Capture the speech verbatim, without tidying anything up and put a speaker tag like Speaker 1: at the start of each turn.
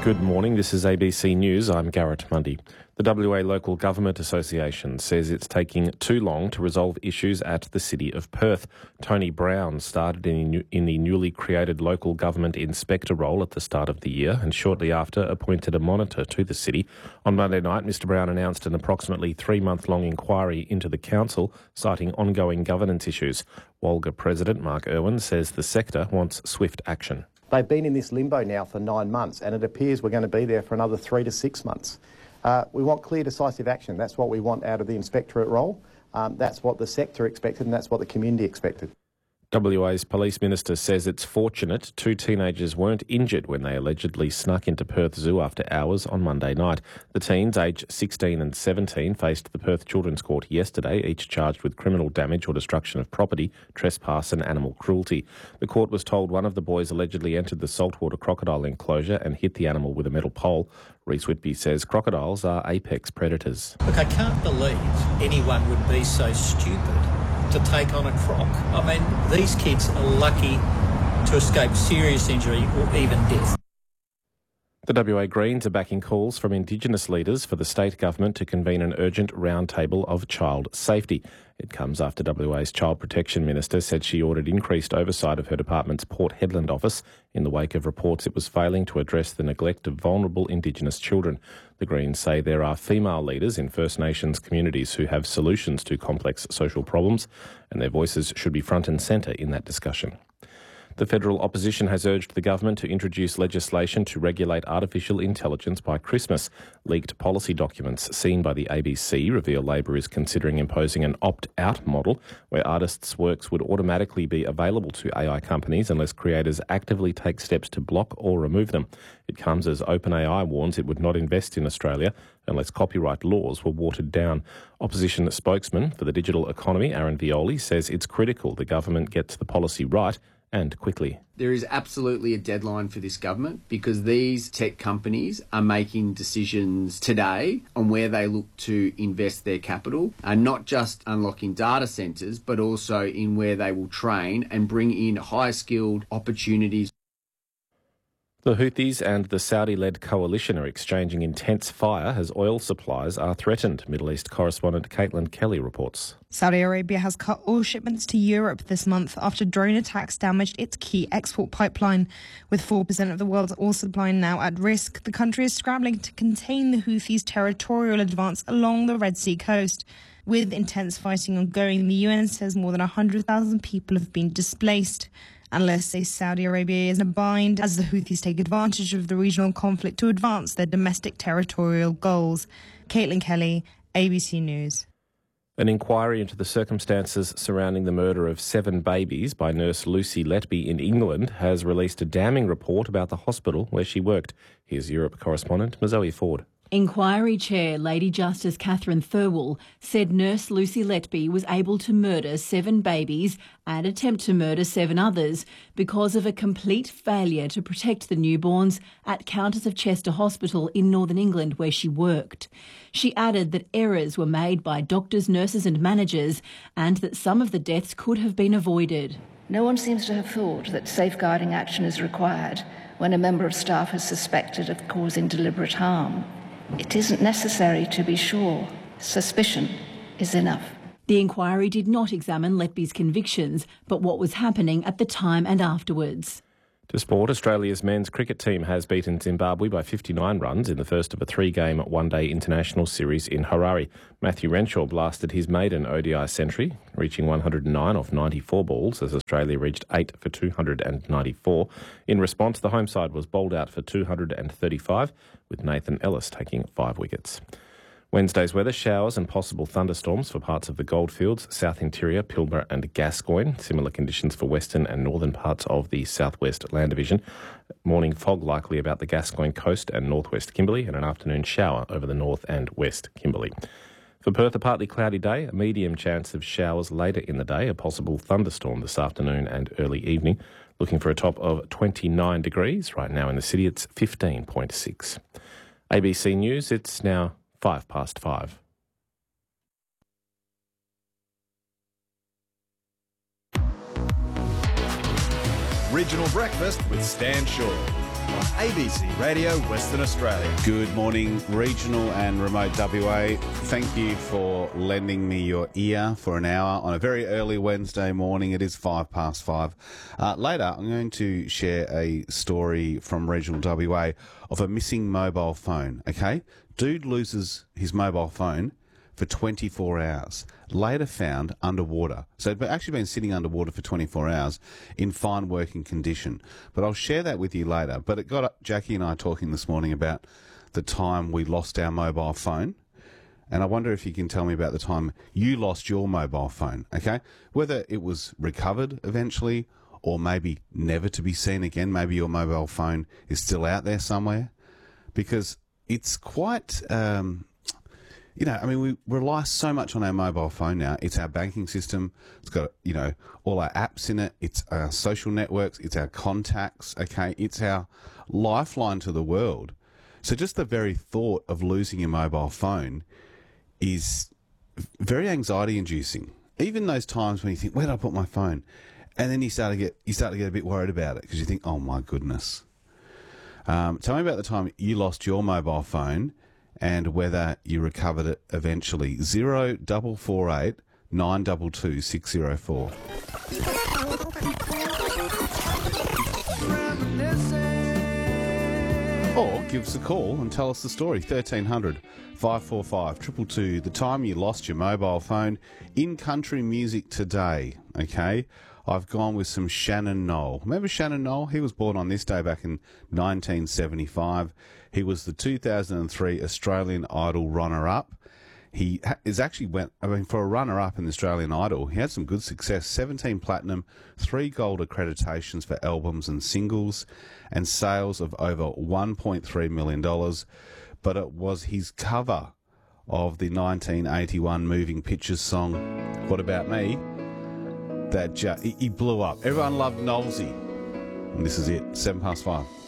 Speaker 1: Good morning, this is A B C News. I'm Garrett Mundy. The W A Local Government Association says it's taking too long to resolve issues at the City of Perth. Tony Brown started in, in the newly created local government inspector role at the start of the year and shortly after appointed a monitor to the city. On Monday night, Mr Brown announced an approximately three-month-long inquiry into the council, citing ongoing governance issues. Walga President Mark Irwin says the sector wants swift action.
Speaker 2: They've been in this limbo now for nine months and it appears we're going to be there for another three to six months. Uh, we want clear, decisive action. That's what we want out of the inspectorate role. Um, that's what the sector expected and that's what the community expected.
Speaker 1: W A's Police Minister says it's fortunate two teenagers weren't injured when they allegedly snuck into Perth Zoo after hours on Monday night. The teens, aged sixteen and seventeen, faced the Perth Children's Court yesterday, each charged with criminal damage or destruction of property, trespass and animal cruelty. The court was told one of the boys allegedly entered the saltwater crocodile enclosure and hit the animal with a metal pole. Rhys Whitby says crocodiles are apex predators.
Speaker 3: Look, I can't believe anyone would be so stupid to take on a croc. I mean, these kids are lucky to escape serious injury or even death.
Speaker 1: The W A Greens are backing calls from Indigenous leaders for the state government to convene an urgent roundtable of child safety. It comes after W A's Child Protection Minister said she ordered increased oversight of her department's Port Hedland office in the wake of reports it was failing to address the neglect of vulnerable Indigenous children. The Greens say there are female leaders in First Nations communities who have solutions to complex social problems, and their voices should be front and centre in that discussion. The federal opposition has urged the government to introduce legislation to regulate artificial intelligence by Christmas. Leaked policy documents seen by the A B C reveal Labor is considering imposing an opt-out model where artists' works would automatically be available to A I companies unless creators actively take steps to block or remove them. It comes as OpenAI warns it would not invest in Australia unless copyright laws were watered down. Opposition spokesman for the digital economy, Aaron Violi, says it's critical the government gets the policy right and quickly.
Speaker 4: There is absolutely a deadline for this government because these tech companies are making decisions today on where they look to invest their capital, and not just unlocking data centres, but also in where they will train and bring in high-skilled opportunities.
Speaker 1: The Houthis and the Saudi-led coalition are exchanging intense fire as oil supplies are threatened. Middle East correspondent Caitlin Kelly reports.
Speaker 5: Saudi Arabia has cut oil shipments to Europe this month after drone attacks damaged its key export pipeline. With four percent of the world's oil supply now at risk, the country is scrambling to contain the Houthis' territorial advance along the Red Sea coast. With intense fighting ongoing, the U N says more than one hundred thousand people have been displaced. Analysts say Saudi Arabia is in a bind as the Houthis take advantage of the regional conflict to advance their domestic territorial goals. Caitlin Kelly, A B C News.
Speaker 1: An inquiry into the circumstances surrounding the murder of seven babies by nurse Lucy Letby in England has released a damning report about the hospital where she worked. Here's Europe correspondent Zoe Ford.
Speaker 6: Inquiry Chair Lady Justice Catherine Thirlwall said nurse Lucy Letby was able to murder seven babies and attempt to murder seven others because of a complete failure to protect the newborns at Countess of Chester Hospital in Northern England where she worked. She added that errors were made by doctors, nurses and managers and that some of the deaths could have been avoided.
Speaker 7: No one seems to have thought that safeguarding action is required when a member of staff is suspected of causing deliberate harm. It isn't necessary to be sure. Suspicion is enough.
Speaker 6: The inquiry did not examine Letby's convictions, but what was happening at the time and afterwards.
Speaker 1: To sport, Australia's men's cricket team has beaten Zimbabwe by fifty-nine runs in the first of a three-game one-day international series in Harare. Matthew Renshaw blasted his maiden O D I century, reaching one hundred nine off ninety-four balls as Australia reached eight for two hundred ninety-four. In response, the home side was bowled out for two hundred thirty-five, with Nathan Ellis taking five wickets. Wednesday's weather, showers and possible thunderstorms for parts of the Goldfields, South Interior, Pilbara and Gascoyne. Similar conditions for western and northern parts of the southwest land division. Morning fog likely about the Gascoyne coast and northwest Kimberley, and an afternoon shower over the north and west Kimberley. For Perth, a partly cloudy day, a medium chance of showers later in the day, a possible thunderstorm this afternoon and early evening. Looking for a top of twenty-nine degrees. Right now in the city, it's fifteen point six. A B C News, it's now five past five.
Speaker 8: Regional Breakfast with Stan Shaw. on A B C Radio Western Australia.
Speaker 9: Good morning, regional and remote W A. Thank you for lending me your ear for an hour on a very early Wednesday morning. It is five past five. Uh, later, I'm going to share a story from regional W A of a missing mobile phone, okay? Dude loses his mobile phone for twenty-four hours, later found underwater. So it'd actually been sitting underwater for twenty-four hours in fine working condition. But I'll share that with you later. But it got Jackie and I talking this morning about the time we lost our mobile phone. And I wonder if you can tell me about the time you lost your mobile phone, okay? Whether it was recovered eventually or maybe never to be seen again. Maybe your mobile phone is still out there somewhere. Because it's quite... Um, You know, I mean, we rely so much on our mobile phone now. It's our banking system. It's got, you know, all our apps in it. It's our social networks. It's our contacts, okay? It's our lifeline to the world. So just the very thought of losing your mobile phone is very anxiety-inducing. Even those times when you think, where did I put my phone? And then you start to get, you start to get a bit worried about it because you think, oh, my goodness. Um, tell me about the time you lost your mobile phone and whether you recovered it eventually. Zero double four eight nine double two six zero four. Or give us a call and tell us the story. thirteen hundred, five four five, two two two. The time you lost your mobile phone in country music today, okay? I've gone with some Shannon Noll. Remember Shannon Noll? He was born on this day back in nineteen seventy-five. He was the two thousand three Australian Idol runner-up. He is actually went, I mean, for a runner-up in the Australian Idol, he had some good success. seventeen platinum, three gold accreditations for albums and singles, and sales of over one point three million dollars. But it was his cover of the nineteen eighty-one Moving Pictures song, What About Me? That ju- he blew up. Everyone loved Knowlesy. And this is it, seven past five.